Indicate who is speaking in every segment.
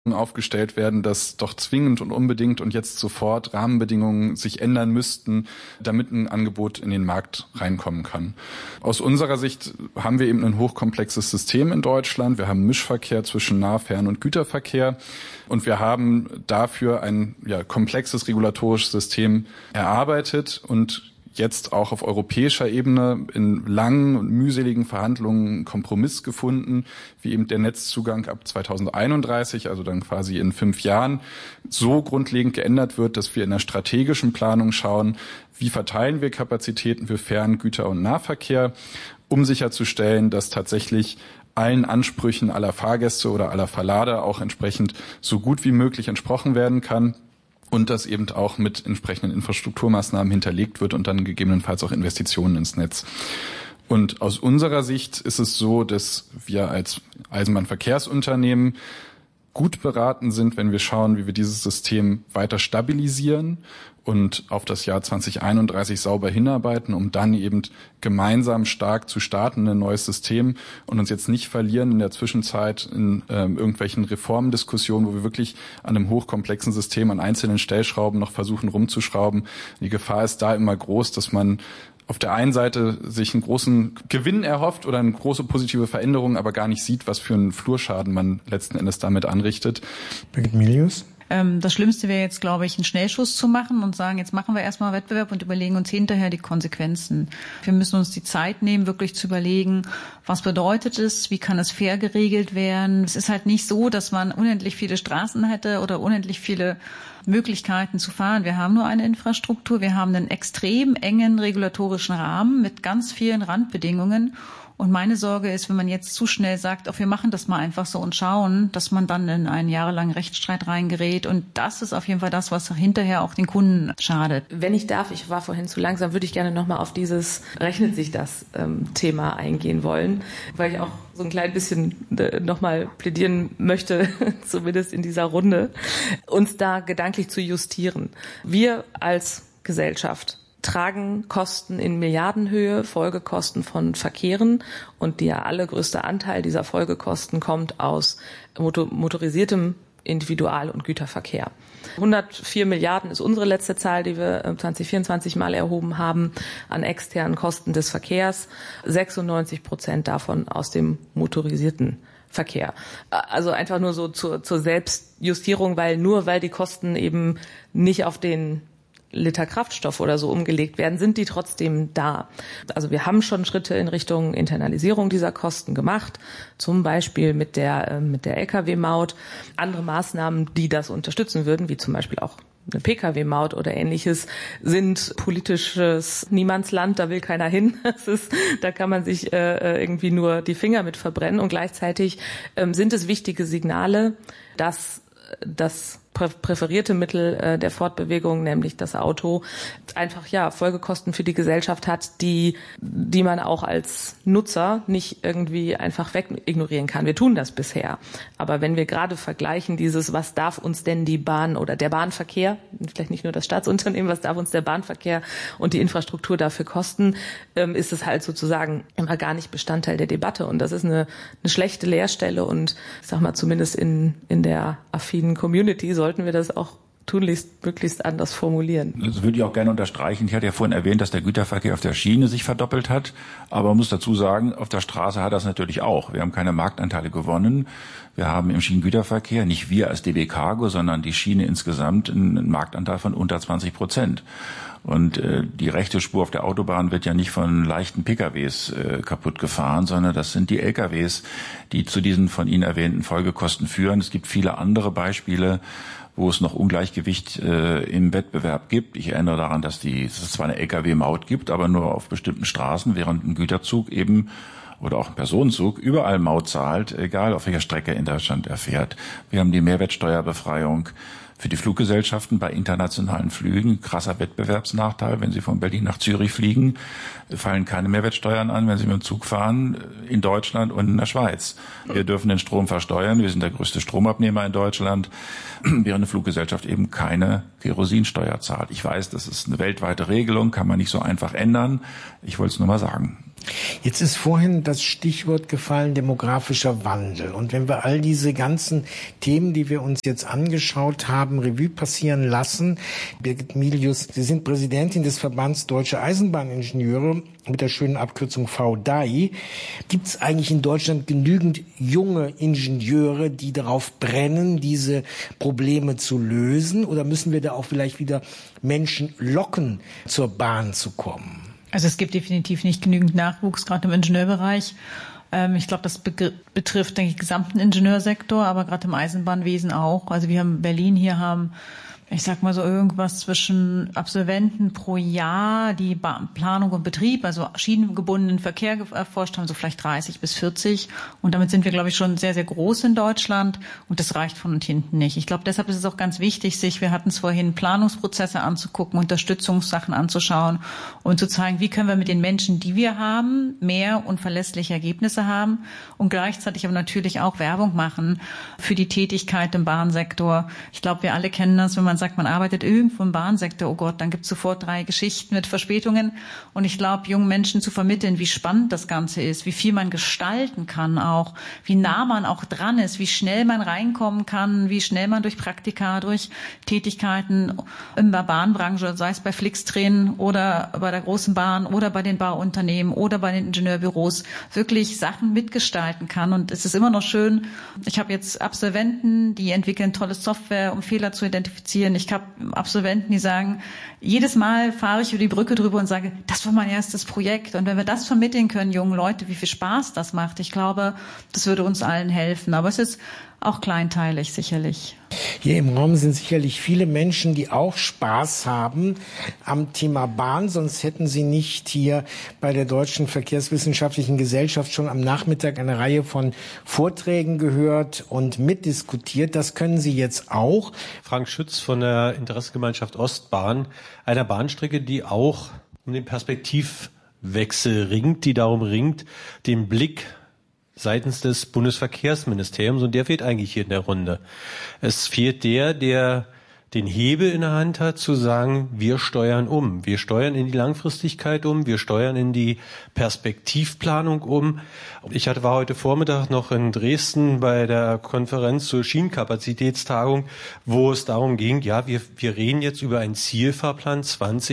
Speaker 1: aufgestellt werden, dass doch zwingend und unbedingt und jetzt sofort Rahmenbedingungen sich ändern müssten, damit ein Angebot in den Markt reinkommen kann. Aus unserer Sicht haben wir eben ein hochkomplexes System in Deutschland. Wir haben Mischverkehr zwischen Nahfern- und Güterverkehr und wir haben dafür ein komplexes regulatorisches System erarbeitet und jetzt auch auf europäischer Ebene in langen und mühseligen Verhandlungen einen Kompromiss gefunden, wie eben der Netzzugang ab 2031, also dann quasi in 5 Jahren, so grundlegend geändert wird, dass wir in der strategischen Planung schauen, wie verteilen wir Kapazitäten für Fern-, Güter- und Nahverkehr, um sicherzustellen, dass tatsächlich allen Ansprüchen aller Fahrgäste oder aller Verlader auch entsprechend so gut wie möglich entsprochen werden kann. Und das eben auch mit entsprechenden Infrastrukturmaßnahmen hinterlegt wird und dann gegebenenfalls auch Investitionen ins Netz. Und aus unserer Sicht ist es so, dass wir als Eisenbahnverkehrsunternehmen gut beraten sind, wenn wir schauen, wie wir dieses System weiter stabilisieren und auf das Jahr 2031 sauber hinarbeiten, um dann eben gemeinsam stark zu starten, ein neues System und uns jetzt nicht verlieren in der Zwischenzeit in irgendwelchen Reformdiskussionen, wo wir wirklich an einem hochkomplexen System an einzelnen Stellschrauben noch versuchen rumzuschrauben. Die Gefahr ist da immer groß, dass man auf der einen Seite sich einen großen Gewinn erhofft oder eine große positive Veränderung, aber gar nicht sieht, was für einen Flurschaden man letzten Endes damit anrichtet.
Speaker 2: Birgit Milius?
Speaker 3: Das Schlimmste wäre jetzt, glaube ich, einen Schnellschuss zu machen und sagen, jetzt machen wir erstmal Wettbewerb und überlegen uns hinterher die Konsequenzen. Wir müssen uns die Zeit nehmen, wirklich zu überlegen, was bedeutet es, wie kann es fair geregelt werden. Es ist halt nicht so, dass man unendlich viele Straßen hätte oder unendlich viele Möglichkeiten zu fahren. Wir haben nur eine Infrastruktur, wir haben einen extrem engen regulatorischen Rahmen mit ganz vielen Randbedingungen. Und meine Sorge ist, wenn man jetzt zu schnell sagt, wir machen das mal einfach so und schauen, dass man dann in einen jahrelangen Rechtsstreit reingerät. Und das ist auf jeden Fall das, was hinterher auch den Kunden schadet.
Speaker 4: Wenn ich darf, ich war vorhin zu langsam, würde ich gerne nochmal auf dieses rechnet sich das Thema eingehen wollen, weil ich auch so ein klein bisschen nochmal plädieren möchte, zumindest in dieser Runde, uns da gedanklich zu justieren. Wir als Gesellschaft tragen Kosten in Milliardenhöhe, Folgekosten von Verkehren und der allergrößte Anteil dieser Folgekosten kommt aus motorisiertem Individual- und Güterverkehr. 104 Milliarden ist unsere letzte Zahl, die wir 2024 mal erhoben haben an externen Kosten des Verkehrs, 96% davon aus dem motorisierten Verkehr. Also einfach nur so zur Selbstjustierung, weil die Kosten eben nicht auf den Liter Kraftstoff oder so umgelegt werden, sind die trotzdem da. Also wir haben schon Schritte in Richtung Internalisierung dieser Kosten gemacht, zum Beispiel mit der Lkw-Maut. Andere Maßnahmen, die das unterstützen würden, wie zum Beispiel auch eine Pkw-Maut oder Ähnliches, sind politisches Niemandsland, da will keiner hin. Da kann man sich irgendwie nur die Finger mit verbrennen. Und gleichzeitig sind es wichtige Signale, dass das präferierte Mittel der Fortbewegung, nämlich das Auto, einfach Folgekosten für die Gesellschaft hat, die man auch als Nutzer nicht irgendwie einfach wegignorieren kann. Wir tun das bisher. Aber wenn wir gerade vergleichen, was darf uns denn die Bahn oder der Bahnverkehr, vielleicht nicht nur das Staatsunternehmen, was darf uns der Bahnverkehr und die Infrastruktur dafür kosten, ist es halt sozusagen immer gar nicht Bestandteil der Debatte. Und das ist eine schlechte Leerstelle. Und ich sag mal, zumindest in der affinen Community sollten wir das auch tunlichst möglichst anders formulieren.
Speaker 5: Das würde ich auch gerne unterstreichen. Ich hatte ja vorhin erwähnt, dass der Güterverkehr auf der Schiene sich verdoppelt hat. Aber man muss dazu sagen, auf der Straße hat das natürlich auch. Wir haben keine Marktanteile gewonnen. Wir haben im Schienengüterverkehr, nicht wir als DB Cargo, sondern die Schiene insgesamt, einen Marktanteil von unter 20%. Und die rechte Spur auf der Autobahn wird ja nicht von leichten PKWs kaputt gefahren, sondern das sind die LKWs, die zu diesen von Ihnen erwähnten Folgekosten führen. Es gibt viele andere Beispiele, wo es noch Ungleichgewicht im Wettbewerb gibt. Ich erinnere daran, dass es zwar eine Lkw-Maut gibt, aber nur auf bestimmten Straßen, während ein Güterzug eben oder auch ein Personenzug überall Maut zahlt, egal auf welcher Strecke in Deutschland er fährt. Wir haben die Mehrwertsteuerbefreiung für die Fluggesellschaften bei internationalen Flügen. Krasser Wettbewerbsnachteil. Wenn Sie von Berlin nach Zürich fliegen, fallen keine Mehrwertsteuern an, wenn Sie mit dem Zug fahren, in Deutschland und in der Schweiz. Wir dürfen den Strom versteuern. Wir sind der größte Stromabnehmer in Deutschland, während eine Fluggesellschaft eben keine Kerosinsteuer zahlt. Ich weiß, das ist eine weltweite Regelung, kann man nicht so einfach ändern. Ich wollte es nur mal sagen.
Speaker 2: Jetzt ist vorhin das Stichwort gefallen, demografischer Wandel. Und wenn wir all diese ganzen Themen, die wir uns jetzt angeschaut haben, Revue passieren lassen, Birgit Milius, Sie sind Präsidentin des Verbands Deutsche Eisenbahningenieure mit der schönen Abkürzung VDAI. Gibt es eigentlich in Deutschland genügend junge Ingenieure, die darauf brennen, diese Probleme zu lösen? Oder müssen wir da auch vielleicht wieder Menschen locken, zur Bahn zu kommen?
Speaker 3: Also es gibt definitiv nicht genügend Nachwuchs, gerade im Ingenieurbereich. Ich glaube, das betrifft, denke ich, den gesamten Ingenieursektor, aber gerade im Eisenbahnwesen auch. Also wir haben in Berlin hier ich sag mal so irgendwas zwischen Absolventen pro Jahr, die Planung und Betrieb, also schienengebundenen Verkehr erforscht haben, so vielleicht 30 bis 40. Und damit sind wir, glaube ich, schon sehr, sehr groß in Deutschland. Und das reicht von und hinten nicht. Ich glaube, deshalb ist es auch ganz wichtig, wir hatten es vorhin, Planungsprozesse anzugucken, Unterstützungssachen anzuschauen und zu zeigen, wie können wir mit den Menschen, die wir haben, mehr und verlässliche Ergebnisse haben und gleichzeitig aber natürlich auch Werbung machen für die Tätigkeit im Bahnsektor. Ich glaube, wir alle kennen das, wenn man sagt, man arbeitet irgendwo im Bahnsektor, oh Gott, dann gibt es sofort 3 Geschichten mit Verspätungen. Und ich glaube, jungen Menschen zu vermitteln, wie spannend das Ganze ist, wie viel man gestalten kann auch, wie nah man auch dran ist, wie schnell man reinkommen kann, wie schnell man durch Praktika, durch Tätigkeiten in der Bahnbranche, sei es bei Flixtrain oder bei der großen Bahn oder bei den Bauunternehmen oder bei den Ingenieurbüros, wirklich Sachen mitgestalten kann. Und es ist immer noch schön, ich habe jetzt Absolventen, die entwickeln tolle Software, um Fehler zu identifizieren. Ich habe Absolventen, die sagen, jedes Mal fahre ich über die Brücke drüber und sage, das war mein erstes Projekt. Und wenn wir das vermitteln können, jungen Leute, wie viel Spaß das macht, ich glaube, das würde uns allen helfen. Aber es ist auch kleinteilig sicherlich.
Speaker 2: Hier im Raum sind sicherlich viele Menschen, die auch Spaß haben am Thema Bahn, sonst hätten sie nicht hier bei der Deutschen Verkehrswissenschaftlichen Gesellschaft schon am Nachmittag eine Reihe von Vorträgen gehört und mitdiskutiert. Das können Sie jetzt auch.
Speaker 6: Frank Schütz von der Interessengemeinschaft Ostbahn, einer Bahnstrecke, die auch um den Perspektivwechsel ringt, die darum ringt, den Blick seitens des Bundesverkehrsministeriums, und der fehlt eigentlich hier in der Runde. Es fehlt der den Hebel in der Hand hat, zu sagen, wir steuern um. Wir steuern in die Langfristigkeit um, wir steuern in die Perspektivplanung um. War heute Vormittag noch in Dresden bei der Konferenz zur Schienenkapazitätstagung, wo es darum ging, ja, wir reden jetzt über einen Zielfahrplan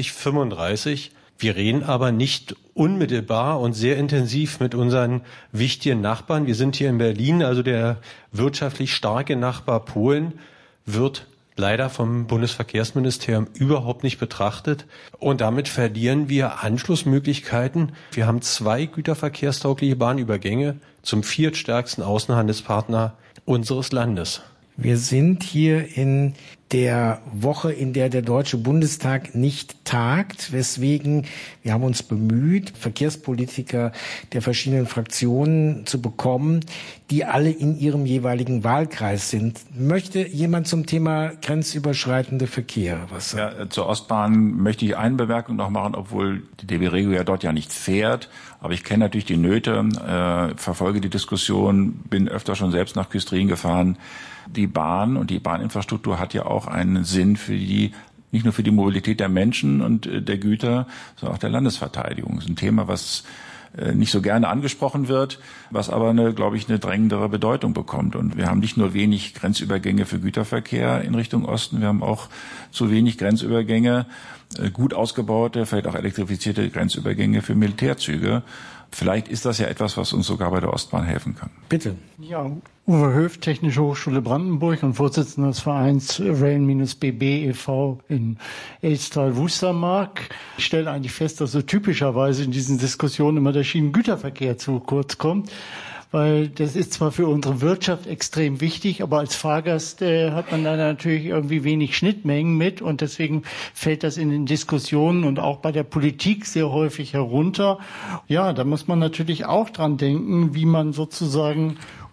Speaker 6: 2035. Wir reden aber nicht unmittelbar und sehr intensiv mit unseren wichtigen Nachbarn. Wir sind hier in Berlin, also der wirtschaftlich starke Nachbar Polen wird leider vom Bundesverkehrsministerium überhaupt nicht betrachtet. Und damit verlieren wir Anschlussmöglichkeiten. Wir haben 2 güterverkehrstaugliche Bahnübergänge zum 4. Außenhandelspartner unseres Landes.
Speaker 2: Wir sind hier in der Woche, in der der Deutsche Bundestag nicht tagt, weswegen wir haben uns bemüht, Verkehrspolitiker der verschiedenen Fraktionen zu bekommen, die alle in ihrem jeweiligen Wahlkreis sind. Möchte jemand zum Thema grenzüberschreitende Verkehr was sagen?
Speaker 5: Ja, zur Ostbahn möchte ich eine Bemerkung noch machen, obwohl die DB Regio ja dort ja nicht fährt. Aber ich kenne natürlich die Nöte, verfolge die Diskussion, bin öfter schon selbst nach Küstrin gefahren. Die Bahn und die Bahninfrastruktur hat ja auch einen Sinn nicht nur für die Mobilität der Menschen und der Güter, sondern auch der Landesverteidigung. Das ist ein Thema, was nicht so gerne angesprochen wird, was aber glaube ich, eine drängendere Bedeutung bekommt. Und wir haben nicht nur wenig Grenzübergänge für Güterverkehr in Richtung Osten, wir haben auch zu wenig Grenzübergänge, gut ausgebaute, vielleicht auch elektrifizierte Grenzübergänge für Militärzüge. Vielleicht ist das ja etwas, was uns sogar bei der Ostbahn helfen kann.
Speaker 2: Bitte.
Speaker 7: Ja, Uwe Höf, Technische Hochschule Brandenburg und Vorsitzender des Vereins Rail-BB e.V. in Elstal-Wustermark. Ich stelle eigentlich fest, dass so typischerweise in diesen Diskussionen immer der Schienengüterverkehr zu kurz kommt, weil das ist zwar für unsere Wirtschaft extrem wichtig, aber als Fahrgast hat man da natürlich irgendwie wenig Schnittmengen mit und deswegen fällt das in den Diskussionen und auch bei der Politik sehr häufig herunter. Ja, da muss man natürlich auch dran denken, wie man sozusagen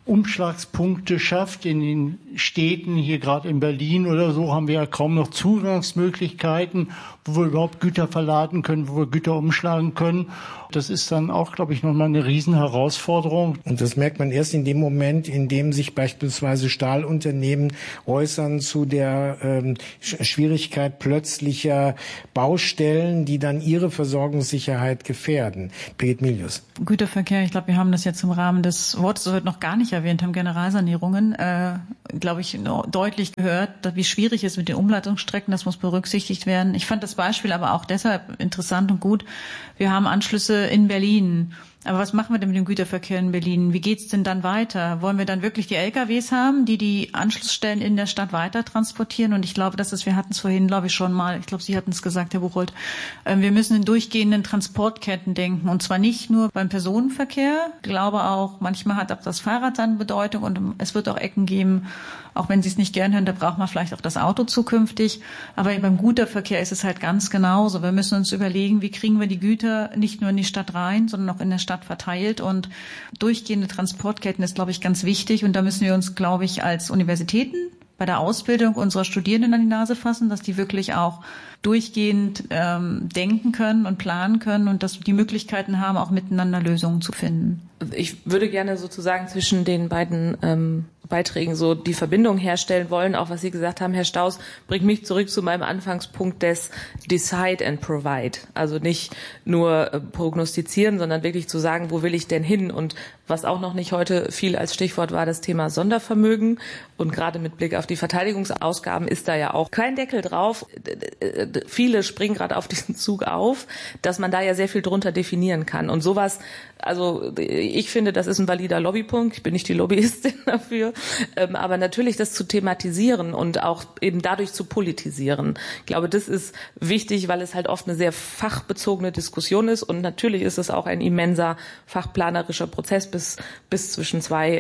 Speaker 7: Umschlagspunkte schafft. In den Städten, hier gerade in Berlin oder so, haben wir ja kaum noch Zugangsmöglichkeiten, wo wir überhaupt Güter verladen können, wo wir Güter umschlagen können. Das ist dann auch, glaube ich, nochmal eine Riesenherausforderung.
Speaker 2: Und das merkt man erst in dem Moment, in dem sich beispielsweise Stahlunternehmen äußern zu der Schwierigkeit plötzlicher Baustellen, die dann ihre Versorgungssicherheit gefährden. Birgit Milius.
Speaker 3: Güterverkehr, ich glaube, wir haben das jetzt im Rahmen des Wortes heute noch gar nicht erwähnt, haben Generalsanierungen, glaube ich, deutlich gehört, wie schwierig es ist mit den Umleitungsstrecken, das muss berücksichtigt werden. Ich fand das Beispiel aber auch deshalb interessant und gut. Wir haben Anschlüsse in Berlin. Aber was machen wir denn mit dem Güterverkehr in Berlin? Wie geht's denn dann weiter? Wollen wir dann wirklich die LKWs haben, die Anschlussstellen in der Stadt weiter transportieren? Und ich glaube, wir hatten es vorhin, glaube ich, schon mal, ich glaube, Sie hatten es gesagt, Herr Buchholz, wir müssen in durchgehenden Transportketten denken. Und zwar nicht nur beim Personenverkehr. Ich glaube auch, manchmal hat auch das Fahrrad dann Bedeutung und es wird auch Ecken geben, auch wenn Sie es nicht gern hören, da braucht man vielleicht auch das Auto zukünftig. Aber beim Güterverkehr ist es halt ganz genauso. Wir müssen uns überlegen, wie kriegen wir die Güter nicht nur in die Stadt rein, sondern auch in der Stadt verteilt. Und durchgehende Transportketten ist, glaube ich, ganz wichtig. Und da müssen wir uns, glaube ich, als Universitäten bei der Ausbildung unserer Studierenden an die Nase fassen, dass die wirklich auch durchgehend denken können und planen können und dass die Möglichkeiten haben, auch miteinander Lösungen zu finden.
Speaker 4: Ich würde gerne sozusagen zwischen den beiden Beiträgen so die Verbindung herstellen wollen. Auch was Sie gesagt haben, Herr Staus, bringt mich zurück zu meinem Anfangspunkt des Decide and Provide. Also nicht nur prognostizieren, sondern wirklich zu sagen, wo will ich denn hin? Und was auch noch nicht heute viel als Stichwort war, das Thema Sondervermögen. Und gerade mit Blick auf die Verteidigungsausgaben ist da ja auch kein Deckel drauf. Viele springen gerade auf diesen Zug auf, dass man da ja sehr viel drunter definieren kann. Und sowas, also ich finde, das ist ein valider Lobbypunkt. Ich bin nicht die Lobbyistin dafür. Aber natürlich das zu thematisieren und auch eben dadurch zu politisieren. Ich glaube, das ist wichtig, weil es halt oft eine sehr fachbezogene Diskussion ist. Und natürlich ist es auch ein immenser fachplanerischer Prozess, bis zwischen zwei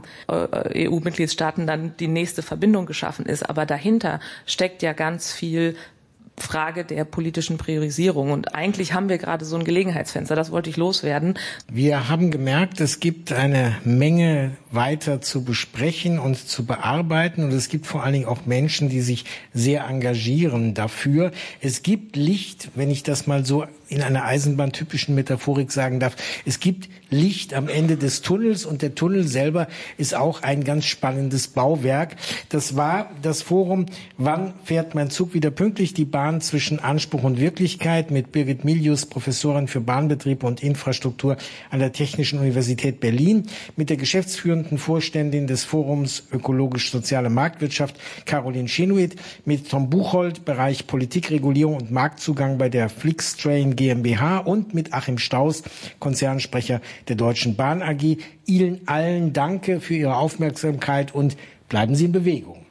Speaker 4: EU-Mitgliedstaaten dann die nächste Verbindung geschaffen ist. Aber dahinter steckt ja ganz viel Frage der politischen Priorisierung. Und eigentlich haben wir gerade so ein Gelegenheitsfenster, das wollte ich loswerden.
Speaker 2: Wir haben gemerkt, es gibt eine Menge weiter zu besprechen und zu bearbeiten. Und es gibt vor allen Dingen auch Menschen, die sich sehr engagieren dafür. Es gibt Licht, wenn ich das mal so in einer eisenbahntypischen Metaphorik sagen darf. Es gibt Licht am Ende des Tunnels und der Tunnel selber ist auch ein ganz spannendes Bauwerk. Das war das Forum Wann fährt mein Zug wieder pünktlich? Die Bahn zwischen Anspruch und Wirklichkeit mit Birgit Milius, Professorin für Bahnbetrieb und Infrastruktur an der Technischen Universität Berlin, mit der geschäftsführenden Vorständin des Forums Ökologisch-Soziale Marktwirtschaft, Caroline Schenuit, mit Tom Buchholz, Bereich Politikregulierung und Marktzugang bei der Flixtrain GmbH und mit Achim Staus, Konzernsprecher der Deutschen Bahn AG. Ihnen allen danke für Ihre Aufmerksamkeit und bleiben Sie in Bewegung.